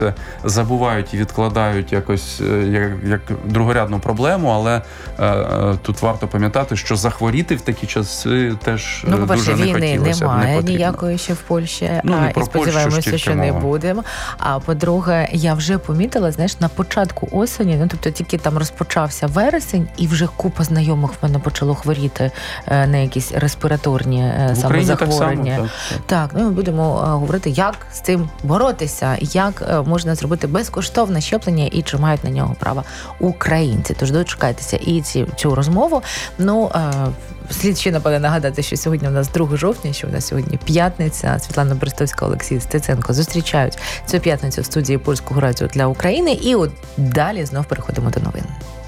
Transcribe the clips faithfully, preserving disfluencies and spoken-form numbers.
забувають і відкладають якось як, як другорядну проблему, але е, тут варто пам'ятати, що захворіти в такі часи теж ну, дуже не хотілося. Немає не ніякої ще в Польщі, ну, а, і сподіваємося, що, що не будемо. А по-друге, я вже помітила, знаєш, на початку осені, ну тобто тільки там розпочався вересень, і вже купа знайомих в мене почало хворіти е, на якісь респіраторні саме захворювання. Так, так. так, ну ми будемо е, говорити, як з цим боротися, як е, можна зробити безкоштовне щеплення і чи мають на нього право українці. Тож дочекайтеся і ці, цю розмову. Ну, е, слід ще, напевне, нагадати, що сьогодні у нас друге жовтня, що у нас сьогодні п'ятниця. Світлана Берестовська, Олексій Стеценко зустрічають цю п'ятницю в студії Польського радіо для України. І от далі знов переходимо до новин.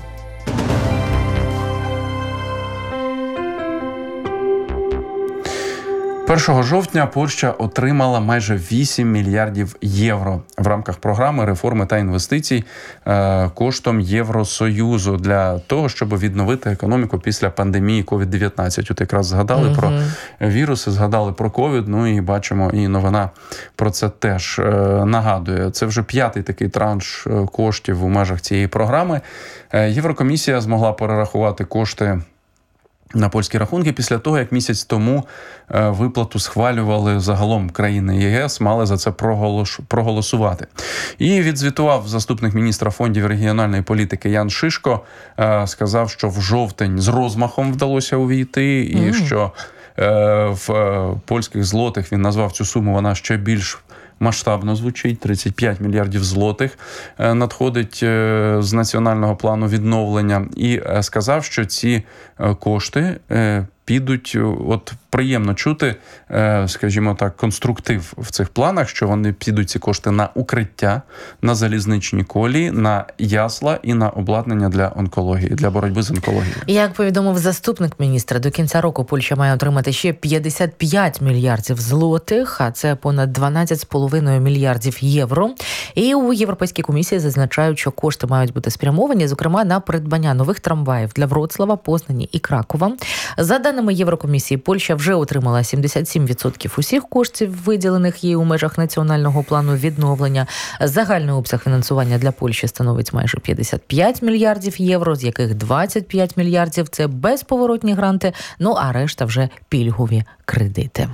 першого жовтня Польща отримала майже вісім мільярдів євро в рамках програми реформи та інвестицій е, коштом Євросоюзу для того, щоб відновити економіку після пандемії ковід дев'ятнадцять. От якраз згадали mm-hmm. про віруси, згадали про ковід, ну і бачимо, і новина про це теж е, нагадує. Це вже п'ятий такий транш коштів у межах цієї програми. Е, Єврокомісія змогла перерахувати кошти на польські рахунки після того, як місяць тому е, виплату схвалювали загалом країни ЄС, мали за це проголос, проголосувати. І відзвітував заступник міністра фондів регіональної політики Ян Шишко, е, сказав, що в жовтень з розмахом вдалося увійти, і mm. що е, в е, польських злотих, він назвав цю суму, вона ще більш масштабно звучить, тридцять п'ять мільярдів злотих надходить з національного плану відновлення. І сказав, що ці кошти підуть, от приємно чути, скажімо так, конструктив в цих планах, що вони підуть, ці кошти, на укриття, на залізничні колії, на ясла і на обладнання для онкології, для боротьби з онкологією. Як повідомив заступник міністра, до кінця року Польща має отримати ще п'ятдесят п'ять мільярдів злотих, а це понад дванадцять з половиною мільярдів євро. І у Європейській комісії зазначають, що кошти мають бути спрямовані, зокрема, на придбання нових трамваїв для Вроцлава, Познані і Кракова. За даними Єврокомісії, Польща вже отримала сімдесят сім відсотків усіх коштів, виділених їй у межах національного плану відновлення. Загальний обсяг фінансування для Польщі становить майже п'ятдесят п'ять мільярдів євро, з яких двадцять п'ять мільярдів – це безповоротні гранти, ну а решта вже пільгові кредити.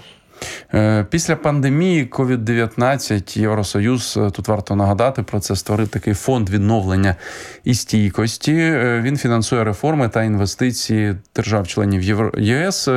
Після пандемії ковід дев'ятнадцять Євросоюз, тут варто нагадати про це, створив такий фонд відновлення і стійкості. Він фінансує реформи та інвестиції держав-членів ЄС.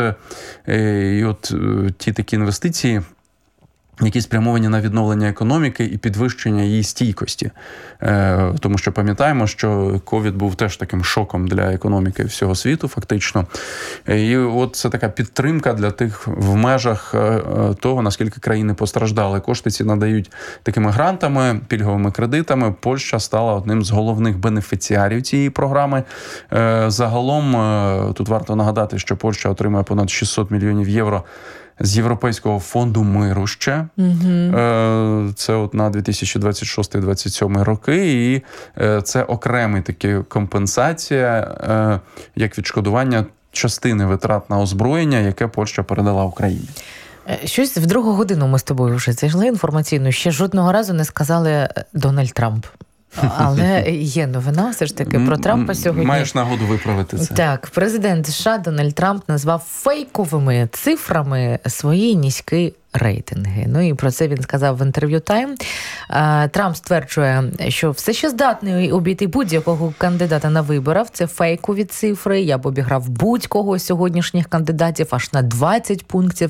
І от ті такі інвестиції, які спрямовані на відновлення економіки і підвищення її стійкості. Е, тому що пам'ятаємо, що ковід був теж таким шоком для економіки всього світу, фактично. І от це така підтримка для тих в межах того, наскільки країни постраждали. Кошти ці надають такими грантами, пільговими кредитами. Польща стала одним з головних бенефіціарів цієї програми. Е, загалом, е, тут варто нагадати, що Польща отримує понад шістсот мільйонів євро з Європейського фонду миру ще. Mm-hmm. Це от на дві тисячі двадцять шостий - двадцять сьомий роки. І це окремий такий компенсація, як відшкодування частини витрат на озброєння, яке Польща передала Україні. Щось в другу годину ми з тобою вже зайшли інформаційно. Ще жодного разу не сказали Дональд Трамп. Але є новина все ж таки про Трампа сьогодні. Маєш нагоду виправити це. Так, президент США Дональд Трамп назвав фейковими цифрами свої низькі рейтинги. Ну і про це він сказав в інтерв'ю Time. Трамп стверджує, що все ще здатний обійти будь-якого кандидата на виборах. Це фейкові цифри. Я б обіграв будь-кого з сьогоднішніх кандидатів аж на двадцять пунктів.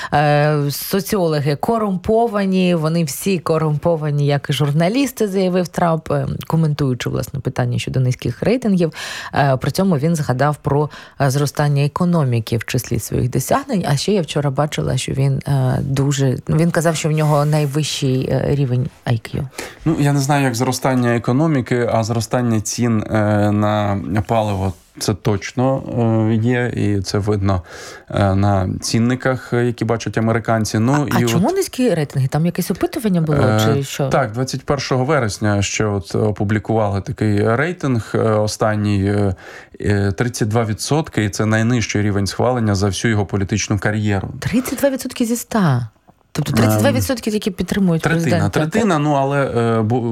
Соціологи корумповані, вони всі корумповані, як і журналісти, заявив Трамп, коментуючи, власне, питання щодо низьких рейтингів. При цьому він згадав про зростання економіки в числі своїх досягнень. А ще я вчора бачила, що він дуже... Він казав, що в нього найвищий рівень ай к'ю. Ну, я не знаю, як зростання економіки, а зростання цін на паливо це точно є, і це видно на цінниках, які бачать американці. Ну, а і а чому от... низькі рейтинги? Там якесь опитування було, е, чи що? Так, двадцять першого вересня ще от опублікували такий рейтинг останній, тридцять два відсотки, і це найнижчий рівень схвалення за всю його політичну кар'єру. тридцять два відсотки зі ста? Тобто тридцять два відсотки тільки підтримують третина, президента. третина, ну але